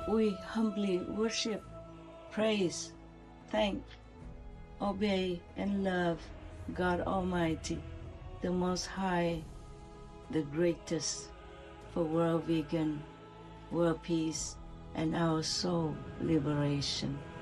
We humbly worship, praise, thank, obey, and love God Almighty, the Most High, the greatest, for world vegan, world peace, and our soul liberation.